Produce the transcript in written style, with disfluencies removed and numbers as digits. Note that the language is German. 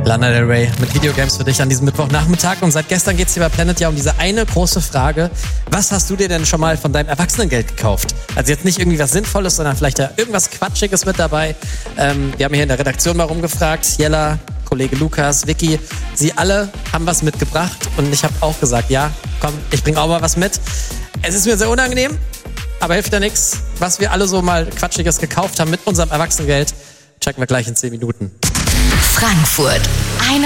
Lana Del Rey mit Videogames für dich an diesem Mittwochnachmittag. Und seit gestern geht es hier bei Planet ja um diese eine große Frage. Was hast du dir denn schon mal von deinem Erwachsenengeld gekauft? Also jetzt nicht irgendwie was Sinnvolles, sondern vielleicht ja irgendwas Quatschiges mit dabei. Wir haben hier in der Redaktion mal rumgefragt. Jella, Kollege Lukas, Vicky, sie alle haben was mitgebracht. Und ich habe auch gesagt, ja, komm, ich bringe auch mal was mit. Es ist mir sehr unangenehm, aber hilft ja nichts. Was wir alle so mal Quatschiges gekauft haben mit unserem Erwachsenengeld, checken wir gleich in 10 Minuten. Frankfurt.